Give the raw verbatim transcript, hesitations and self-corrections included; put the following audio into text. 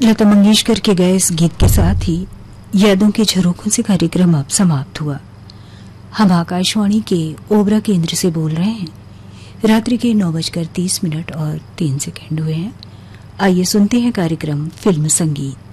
लता मंगेशकर के गए इस गीत के साथ ही यादों के झरोखों से कार्यक्रम अब समाप्त हुआ। हम आकाशवाणी के ओबरा केंद्र से बोल रहे हैं। रात्रि के नौ बजकर तीस मिनट और तीन सेकंड हुए हैं। आइए सुनते हैं कार्यक्रम फिल्म संगीत।